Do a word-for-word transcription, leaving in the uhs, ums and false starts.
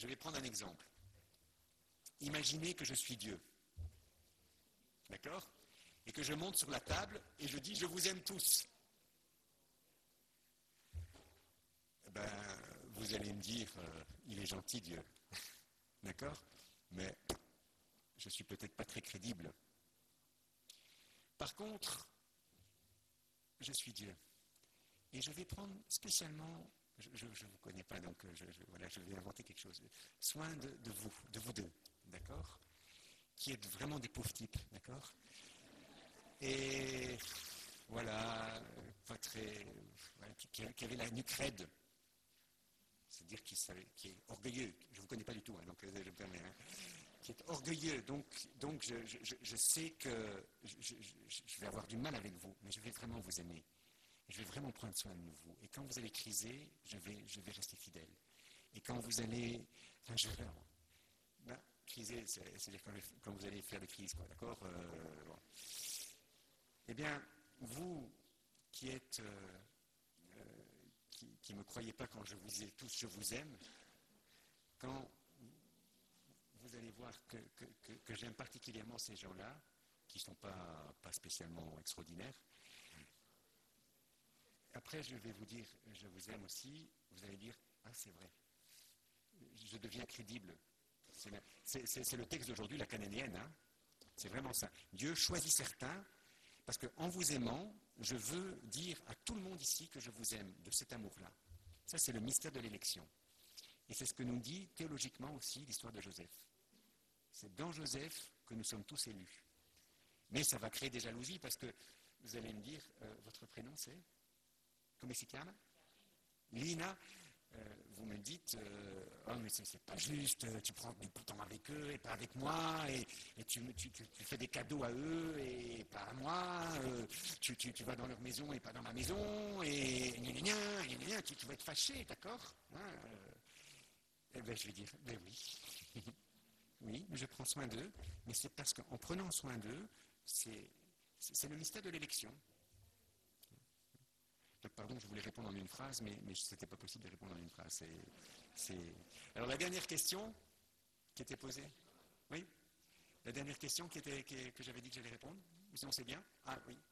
je vais prendre un exemple. Imaginez que je suis Dieu. D'accord? Et que je monte sur la table et je dis « Je vous aime tous ». Ben, vous allez me dire euh, « Il est gentil, Dieu ». D'accord? Mais je ne suis peut-être pas très crédible. Par contre, je suis Dieu. Et je vais prendre spécialement, je ne vous connais pas, donc je, je, voilà, je vais inventer quelque chose, soin de, de vous, de vous deux, d'accord? Qui êtes vraiment des pauvres types, d'accord? Et voilà, pas très, voilà, qui, qui avait la nuque raide, c'est-à-dire qui, savait, qui est orgueilleux, je ne vous connais pas du tout, hein, donc je me permets, hein, qui est orgueilleux, donc, donc je, je, je sais que je, je, je vais avoir du mal avec vous, mais je vais vraiment vous aimer. Je vais vraiment prendre soin de vous. Et quand vous allez criser, je vais, je vais rester fidèle. Et quand vous allez... Enfin, je vais... Ben, criser, c'est-à-dire quand, quand vous allez faire des crises, quoi, d'accord euh, bon. Eh bien, vous qui êtes... Euh, euh, qui ne me croyez pas quand je vous dis tous je vous aime, quand vous allez voir que, que, que, que j'aime particulièrement ces gens-là, qui ne sont pas, pas spécialement extraordinaires, après, je vais vous dire, je vous aime aussi, vous allez dire, ah c'est vrai, je deviens crédible. C'est, c'est, c'est, c'est le texte d'aujourd'hui, la cananéenne, hein. C'est vraiment ça. Dieu choisit certains, parce qu'en vous aimant, je veux dire à tout le monde ici que je vous aime, de cet amour-là. Ça, c'est le mystère de l'élection. Et c'est ce que nous dit théologiquement aussi l'histoire de Joseph. C'est dans Joseph que nous sommes tous élus. Mais ça va créer des jalousies, parce que vous allez me dire, euh, votre prénom c'est ? Come si chiama? Lina, euh, vous me dites, euh, oh mais c'est, c'est pas juste, tu prends du temps avec eux et pas avec moi, et, et tu, tu, tu, tu fais des cadeaux à eux et pas à moi, euh, tu, tu, tu vas dans leur maison et pas dans ma maison, et gna, gna, gna, gna, gna, tu, tu vas être fâché, d'accord, hein, euh, eh bien je vais dire, ben oui, oui, je prends soin d'eux, mais c'est parce qu'en prenant soin d'eux, c'est, c'est, c'est le mystère de l'élection. Pardon, je voulais répondre en une phrase, mais, mais ce n'était pas possible de répondre en une phrase. C'est, c'est... Alors la dernière question qui était posée. Oui? La dernière question qui était, qui, que j'avais dit que j'allais répondre? Sinon c'est bien? Ah oui.